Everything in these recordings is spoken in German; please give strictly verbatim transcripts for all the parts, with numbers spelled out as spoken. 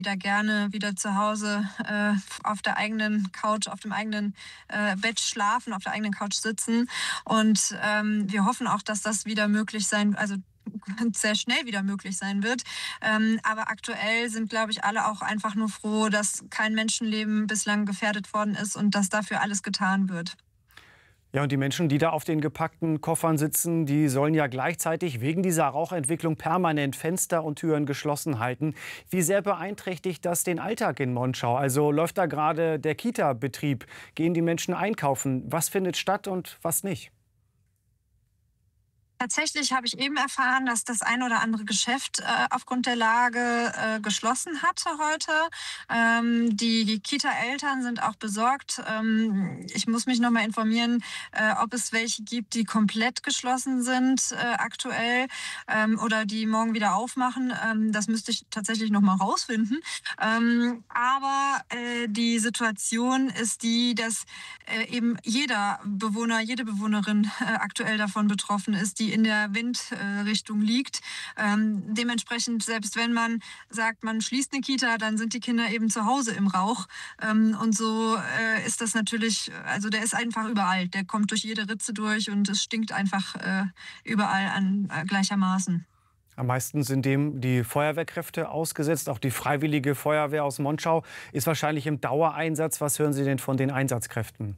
wieder gerne wieder zu Hause äh, auf der eigenen Couch, auf dem eigenen äh, Bett schlafen, auf der eigenen Couch sitzen. Und ähm, wir hoffen auch, dass das wieder möglich sein, also sehr schnell wieder möglich sein wird. Ähm, aber aktuell sind, glaube ich, alle auch einfach nur froh, dass kein Menschenleben bislang gefährdet worden ist und dass dafür alles getan wird. Ja, und die Menschen, die da auf den gepackten Koffern sitzen, die sollen ja gleichzeitig wegen dieser Rauchentwicklung permanent Fenster und Türen geschlossen halten. Wie sehr beeinträchtigt das den Alltag in Monschau? Also läuft da gerade der Kita-Betrieb? Gehen die Menschen einkaufen? Was findet statt und was nicht? Tatsächlich habe ich eben erfahren, dass das ein oder andere Geschäft äh, aufgrund der Lage äh, geschlossen hatte heute. Ähm, die die Kita-Eltern sind auch besorgt. Ähm, ich muss mich noch mal informieren, äh, ob es welche gibt, die komplett geschlossen sind äh, aktuell ähm, oder die morgen wieder aufmachen. Ähm, das müsste ich tatsächlich noch mal rausfinden. Ähm, aber äh, die Situation ist die, dass äh, eben jeder Bewohner, jede Bewohnerin äh, aktuell davon betroffen ist, die in der Windrichtung liegt. Ähm, dementsprechend, selbst wenn man sagt, man schließt eine Kita, dann sind die Kinder eben zu Hause im Rauch. Ähm, und so äh, ist das natürlich, also der ist einfach überall. Der kommt durch jede Ritze durch und es stinkt einfach äh, überall an äh, gleichermaßen. Am meisten sind dem die Feuerwehrkräfte ausgesetzt. Auch die Freiwillige Feuerwehr aus Monschau ist wahrscheinlich im Dauereinsatz. Was hören Sie denn von den Einsatzkräften?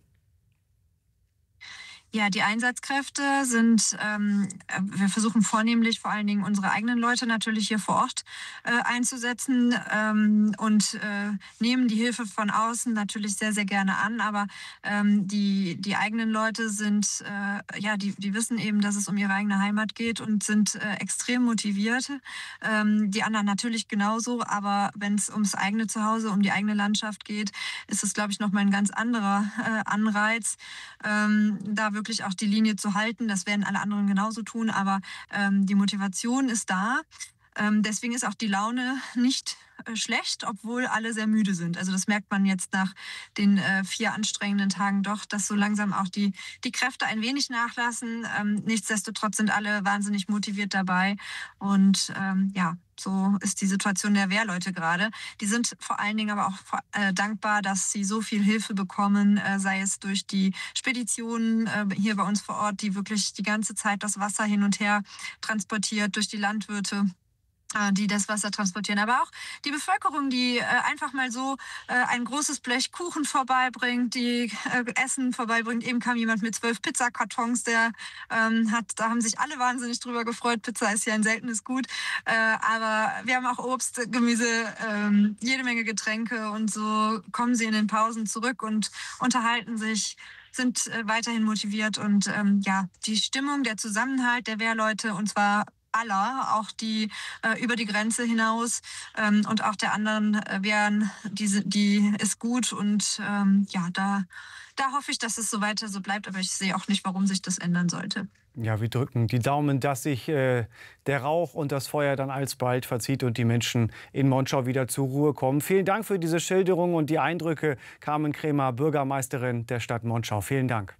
Ja, die Einsatzkräfte sind, ähm, wir versuchen vornehmlich vor allen Dingen unsere eigenen Leute natürlich hier vor Ort äh, einzusetzen ähm, und äh, nehmen die Hilfe von außen natürlich sehr, sehr gerne an. Aber ähm, die, die eigenen Leute sind, äh, ja, die, die wissen eben, dass es um ihre eigene Heimat geht und sind äh, extrem motiviert. Ähm, die anderen natürlich genauso. Aber wenn es ums eigene Zuhause, um die eigene Landschaft geht, ist es, glaube ich, nochmal ein ganz anderer äh, Anreiz, ähm, da wirklich wirklich auch die Linie zu halten. Das werden alle anderen genauso tun, aber ähm, die Motivation ist da. Ähm, deswegen ist auch die Laune nicht äh, schlecht, obwohl alle sehr müde sind. Also das merkt man jetzt nach den äh, vier anstrengenden Tagen doch, dass so langsam auch die, die Kräfte ein wenig nachlassen. Ähm, nichtsdestotrotz sind alle wahnsinnig motiviert dabei. Und ähm, ja, so ist die Situation der Wehrleute gerade. Die sind vor allen Dingen aber auch äh, dankbar, dass sie so viel Hilfe bekommen, äh, sei es durch die Speditionen äh, hier bei uns vor Ort, die wirklich die ganze Zeit das Wasser hin und her transportiert, durch die Landwirte, die das Wasser transportieren. Aber auch die Bevölkerung, die äh, einfach mal so äh, ein großes Blech Kuchen vorbeibringt, die äh, Essen vorbeibringt. Eben kam jemand mit zwölf Pizzakartons, der ähm, hat, da haben sich alle wahnsinnig drüber gefreut. Pizza ist ja ein seltenes Gut. Äh, aber wir haben auch Obst, Gemüse, ähm, jede Menge Getränke und so kommen sie in den Pausen zurück und unterhalten sich, sind äh, weiterhin motiviert und ähm, ja, die Stimmung, der Zusammenhalt der Wehrleute, und zwar aller, auch die äh, über die Grenze hinaus ähm, und auch der anderen äh, Wehren, die, die ist gut und ähm, ja, da, da hoffe ich, dass es so weiter so bleibt, aber ich sehe auch nicht, warum sich das ändern sollte. Ja, wir drücken die Daumen, dass sich äh, der Rauch und das Feuer dann alsbald verzieht und die Menschen in Monschau wieder zur Ruhe kommen. Vielen Dank für diese Schilderung und die Eindrücke. Carmen Kremer, Bürgermeisterin der Stadt Monschau. Vielen Dank.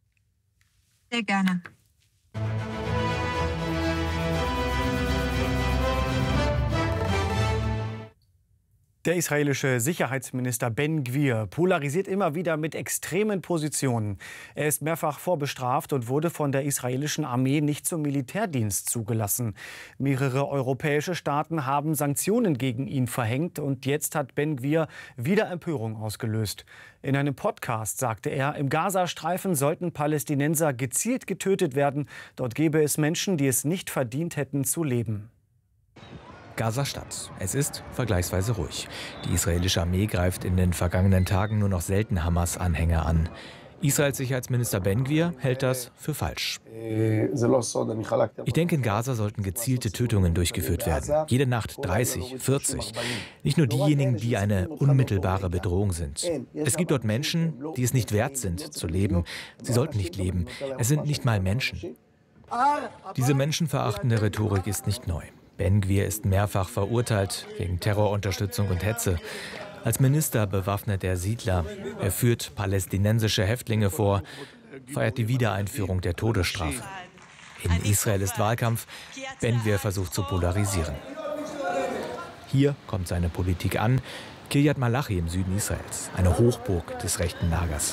Sehr gerne. Der israelische Sicherheitsminister Ben Gvir polarisiert immer wieder mit extremen Positionen. Er ist mehrfach vorbestraft und wurde von der israelischen Armee nicht zum Militärdienst zugelassen. Mehrere europäische Staaten haben Sanktionen gegen ihn verhängt und jetzt hat Ben Gvir wieder Empörung ausgelöst. In einem Podcast sagte er, im Gazastreifen sollten Palästinenser gezielt getötet werden. Dort gäbe es Menschen, die es nicht verdient hätten zu leben. Gaza-Stadt. Es ist vergleichsweise ruhig. Die israelische Armee greift in den vergangenen Tagen nur noch selten Hamas-Anhänger an. Israels Sicherheitsminister Ben Gvir hält das für falsch. Ich denke, in Gaza sollten gezielte Tötungen durchgeführt werden. Jede Nacht dreißig, vierzig. Nicht nur diejenigen, die eine unmittelbare Bedrohung sind. Es gibt dort Menschen, die es nicht wert sind, zu leben. Sie sollten nicht leben. Es sind nicht mal Menschen. Diese menschenverachtende Rhetorik ist nicht neu. Ben Gvir ist mehrfach verurteilt wegen Terrorunterstützung und Hetze. Als Minister bewaffnet er Siedler. Er führt palästinensische Häftlinge vor, feiert die Wiedereinführung der Todesstrafe. In Israel ist Wahlkampf. Ben Gvir versucht zu polarisieren. Hier kommt seine Politik an. Kiryat Malachi im Süden Israels, eine Hochburg des rechten Lagers.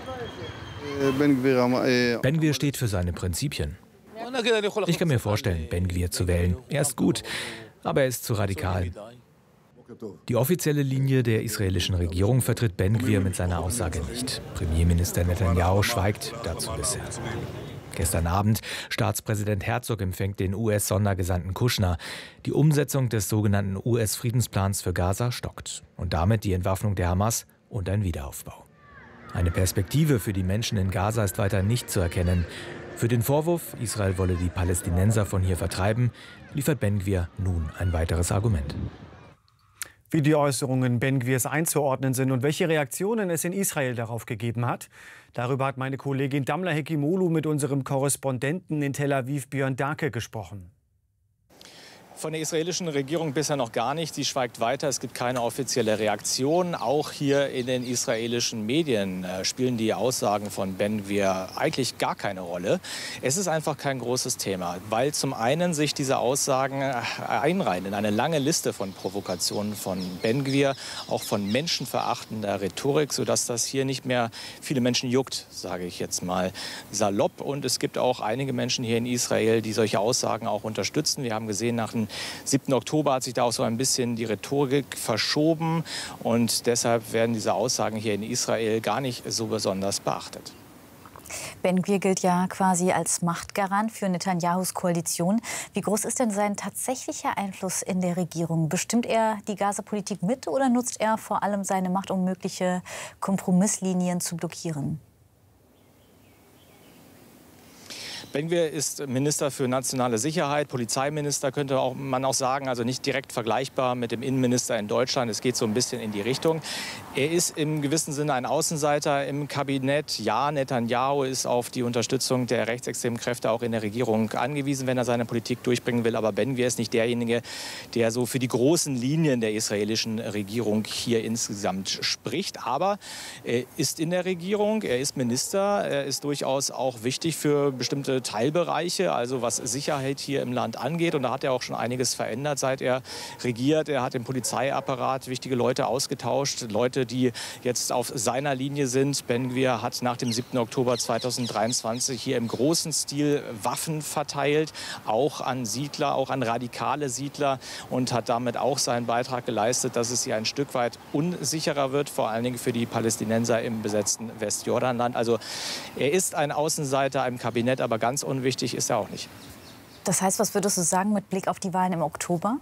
Ben-Gvir steht für seine Prinzipien. Ich kann mir vorstellen, Ben-Gvir zu wählen. Er ist gut, aber er ist zu radikal. Die offizielle Linie der israelischen Regierung vertritt Ben-Gvir mit seiner Aussage nicht. Premierminister Netanyahu schweigt dazu bisher. Gestern Abend, Staatspräsident Herzog empfängt den U S-Sondergesandten Kushner. Die Umsetzung des sogenannten U S-Friedensplans für Gaza stockt. Und damit die Entwaffnung der Hamas und ein Wiederaufbau. Eine Perspektive für die Menschen in Gaza ist weiter nicht zu erkennen. Für den Vorwurf, Israel wolle die Palästinenser von hier vertreiben, liefert Ben-Gvir nun ein weiteres Argument. Wie die Äußerungen Ben-Gvirs einzuordnen sind und welche Reaktionen es in Israel darauf gegeben hat, darüber hat meine Kollegin Damla Hekimolu mit unserem Korrespondenten in Tel Aviv, Björn Dake, gesprochen. Von der israelischen Regierung bisher noch gar nicht. Sie schweigt weiter. Es gibt keine offizielle Reaktion. Auch hier in den israelischen Medien äh, spielen die Aussagen von Ben-Gvir eigentlich gar keine Rolle. Es ist einfach kein großes Thema, weil zum einen sich diese Aussagen einreihen in eine lange Liste von Provokationen von Ben-Gvir, auch von menschenverachtender Rhetorik, sodass das hier nicht mehr viele Menschen juckt, sage ich jetzt mal salopp. Und es gibt auch einige Menschen hier in Israel, die solche Aussagen auch unterstützen. Wir haben gesehen, nach dem siebten Oktober hat sich da auch so ein bisschen die Rhetorik verschoben und deshalb werden diese Aussagen hier in Israel gar nicht so besonders beachtet. Ben-Gvir gilt ja quasi als Machtgarant für Netanyahus Koalition. Wie groß ist denn sein tatsächlicher Einfluss in der Regierung? Bestimmt er die Gaza-Politik mit oder nutzt er vor allem seine Macht, um mögliche Kompromisslinien zu blockieren? Ben-Gvir ist Minister für nationale Sicherheit, Polizeiminister könnte auch, man auch sagen, also nicht direkt vergleichbar mit dem Innenminister in Deutschland. Es geht so ein bisschen in die Richtung. Er ist im gewissen Sinne ein Außenseiter im Kabinett. Ja, Netanyahu ist auf die Unterstützung der rechtsextremen Kräfte auch in der Regierung angewiesen, wenn er seine Politik durchbringen will. Aber Ben-Gvir ist nicht derjenige, der so für die großen Linien der israelischen Regierung hier insgesamt spricht. Aber er ist in der Regierung, er ist Minister, er ist durchaus auch wichtig für bestimmte Teilbereiche, also was Sicherheit hier im Land angeht. Und da hat er auch schon einiges verändert, seit er regiert. Er hat im Polizeiapparat wichtige Leute ausgetauscht, Leute, die jetzt auf seiner Linie sind. Ben-Gvir hat nach dem siebten Oktober zweitausenddreiundzwanzig hier im großen Stil Waffen verteilt, auch an Siedler, auch an radikale Siedler und hat damit auch seinen Beitrag geleistet, dass es hier ein Stück weit unsicherer wird, vor allen Dingen für die Palästinenser im besetzten Westjordanland. Also er ist ein Außenseiter im Kabinett, aber ganz Ganz unwichtig ist er auch nicht. Das heißt, was würdest du sagen mit Blick auf die Wahlen im Oktober?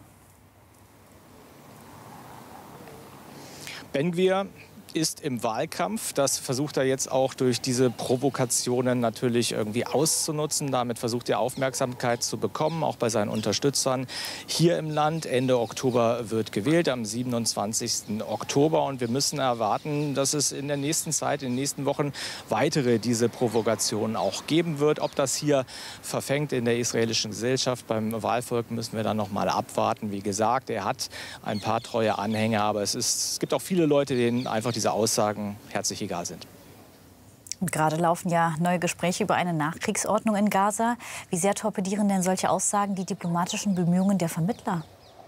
Ben-Gvir ist im Wahlkampf. Das versucht er jetzt auch durch diese Provokationen natürlich irgendwie auszunutzen. Damit versucht er Aufmerksamkeit zu bekommen, auch bei seinen Unterstützern hier im Land. Ende Oktober wird gewählt, am siebenundzwanzigsten Oktober. Und wir müssen erwarten, dass es in der nächsten Zeit, in den nächsten Wochen weitere diese Provokationen auch geben wird. Ob das hier verfängt in der israelischen Gesellschaft beim Wahlvolk, müssen wir dann noch mal abwarten. Wie gesagt, er hat ein paar treue Anhänger, aber es, ist, es gibt auch viele Leute, denen einfach die diese Aussagen herzlich egal sind. Und gerade laufen ja neue Gespräche über eine Nachkriegsordnung in Gaza. Wie sehr torpedieren denn solche Aussagen die diplomatischen Bemühungen der Vermittler?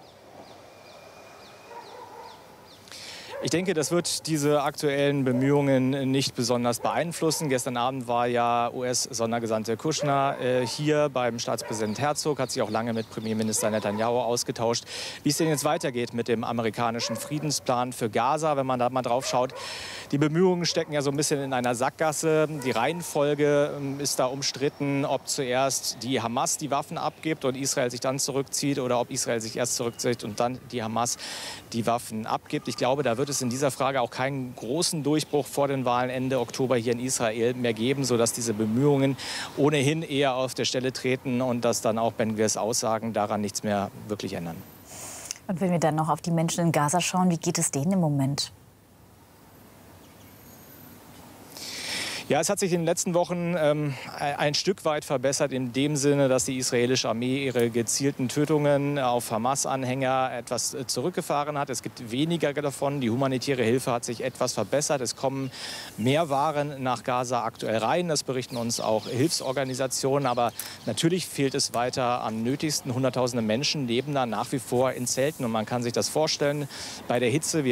Ich denke, das wird diese aktuellen Bemühungen nicht besonders beeinflussen. Gestern Abend war ja U S-Sondergesandte Kushner äh, hier beim Staatspräsident Herzog, hat sich auch lange mit Premierminister Netanyahu ausgetauscht, wie es denn jetzt weitergeht mit dem amerikanischen Friedensplan für Gaza. Wenn man da mal drauf schaut, die Bemühungen stecken ja so ein bisschen in einer Sackgasse. Die Reihenfolge äh, ist da umstritten, ob zuerst die Hamas die Waffen abgibt und Israel sich dann zurückzieht oder ob Israel sich erst zurückzieht und dann die Hamas die Waffen abgibt. Ich glaube, da wird es in dieser Frage auch keinen großen Durchbruch vor den Wahlen Ende Oktober hier in Israel mehr geben, sodass diese Bemühungen ohnehin eher auf der Stelle treten und dass dann auch Ben-Gvirs Aussagen daran nichts mehr wirklich ändern. Und wenn wir dann noch auf die Menschen in Gaza schauen, wie geht es denen im Moment? Ja, es hat sich in den letzten Wochen ähm, ein Stück weit verbessert in dem Sinne, dass die israelische Armee ihre gezielten Tötungen auf Hamas-Anhänger etwas zurückgefahren hat. Es gibt weniger davon. Die humanitäre Hilfe hat sich etwas verbessert. Es kommen mehr Waren nach Gaza aktuell rein. Das berichten uns auch Hilfsorganisationen. Aber natürlich fehlt es weiter am nötigsten. Hunderttausende Menschen leben da nach wie vor in Zelten. Und man kann sich das vorstellen, bei der Hitze, wir